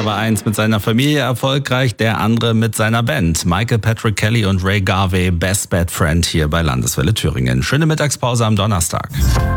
aber eins mit seiner Familie erfolgreich, der andere mit seiner Band. Michael Patrick Kelly und Ray Garvey, Best Bad Friend hier bei Landeswelle Thüringen. Schöne Mittagspause am Donnerstag.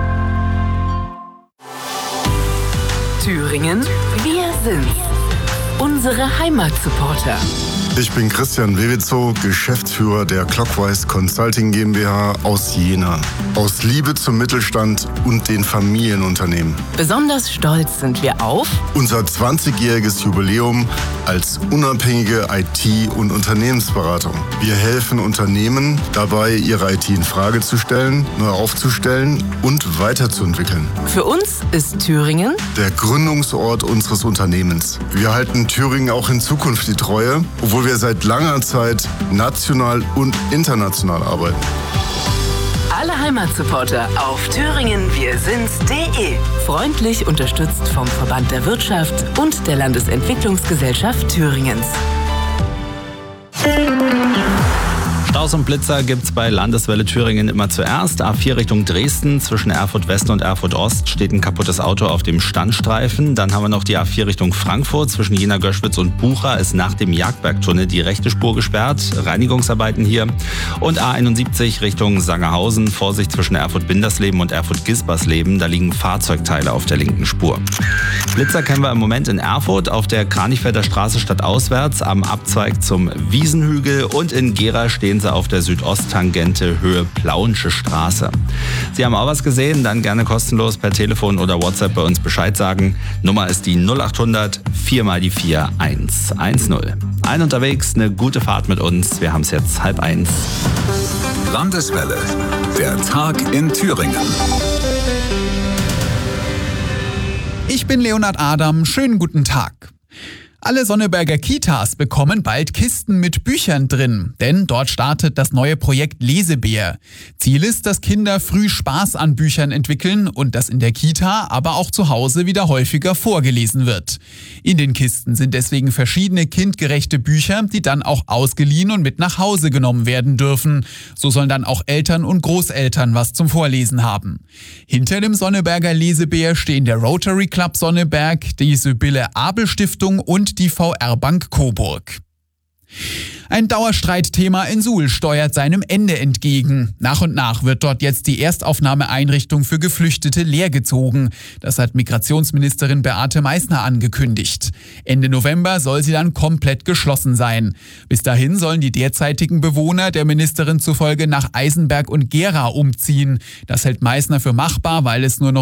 Thüringen, wir sind's. Unsere Heimatsupporter. Ich bin Christian Wewitzow, Geschäftsführer der Clockwise Consulting GmbH aus Jena. Aus Liebe zum Mittelstand und den Familienunternehmen. Besonders stolz sind wir auf unser 20-jähriges Jubiläum als unabhängige IT- und Unternehmensberatung. Wir helfen Unternehmen dabei, ihre IT in Frage zu stellen, neu aufzustellen und weiterzuentwickeln. Für uns ist Thüringen der Gründungsort unseres Unternehmens. Wir halten Thüringen auch in Zukunft die Treue, obwohl wir seit langer Zeit national und international arbeiten. Alle Heimatsupporter auf thüringenwirsind's.de. Freundlich unterstützt vom Verband der Wirtschaft und der Landesentwicklungsgesellschaft Thüringens. Staus und Blitzer gibt's bei Landeswelle Thüringen immer zuerst. A4 Richtung Dresden, zwischen Erfurt West und Erfurt Ost steht ein kaputtes Auto auf dem Standstreifen. Dann haben wir noch die A4 Richtung Frankfurt, zwischen Jena Göschwitz und Bucha ist nach dem Jagdbergtunnel die rechte Spur gesperrt. Reinigungsarbeiten hier. Und A71 Richtung Sangerhausen, Vorsicht zwischen Erfurt-Bindersleben und Erfurt-Gisbersleben. Da liegen Fahrzeugteile auf der linken Spur. Blitzer kennen wir im Moment in Erfurt auf der Kranichfelder Straße stadtauswärts am Abzweig zum Wiesenhügel und in Gera stehen sie auf der Südosttangente Höhe Plauensche Straße. Sie haben auch was gesehen? Dann gerne kostenlos per Telefon oder WhatsApp bei uns Bescheid sagen. Nummer ist die 0800 4 mal die 4 110. Ein unterwegs, eine gute Fahrt mit uns. Wir haben es jetzt 12:30. Landeswelle, der Tag in Thüringen. Ich bin Leonhard Adam, schönen guten Tag. Alle Sonneberger Kitas bekommen bald Kisten mit Büchern drin, denn dort startet das neue Projekt Lesebär. Ziel ist, dass Kinder früh Spaß an Büchern entwickeln und dass in der Kita, aber auch zu Hause wieder häufiger vorgelesen wird. In den Kisten sind deswegen verschiedene kindgerechte Bücher, die dann auch ausgeliehen und mit nach Hause genommen werden dürfen. So sollen dann auch Eltern und Großeltern was zum Vorlesen haben. Hinter dem Sonneberger Lesebär stehen der Rotary Club Sonneberg, die Sibylle Abel Stiftung und die VR Bank Coburg. Ein Dauerstreitthema in Suhl steuert seinem Ende entgegen. Nach und nach wird dort jetzt die Erstaufnahmeeinrichtung für Geflüchtete leergezogen. Das hat Migrationsministerin Beate Meißner angekündigt. Ende November soll sie dann komplett geschlossen sein. Bis dahin sollen die derzeitigen Bewohner der Ministerin zufolge nach Eisenberg und Gera umziehen. Das hält Meißner für machbar, weil es nur noch